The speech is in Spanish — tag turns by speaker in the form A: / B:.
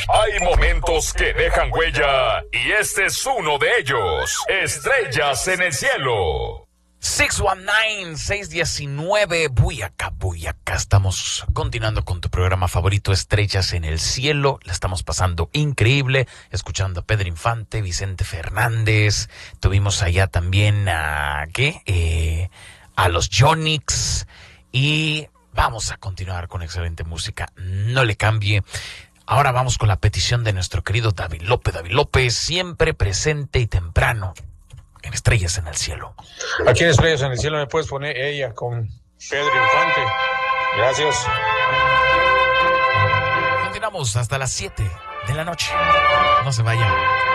A: Hay momentos que dejan huella y este es uno de ellos. Estrellas en el cielo.
B: 619-619, Buyaca. Estamos continuando con tu programa favorito, Estrellas en el Cielo. La estamos pasando increíble, escuchando a Pedro Infante, Vicente Fernández. Tuvimos allá también a los Yonix. Y vamos a continuar con excelente música. No le cambie. Ahora vamos con la petición de nuestro querido David López. David López, siempre presente y temprano en Estrellas en el Cielo.
C: Aquí en Estrellas en el Cielo me puedes poner ella con Pedro Infante. Gracias.
B: Continuamos hasta las 7 de la noche. No se vayan.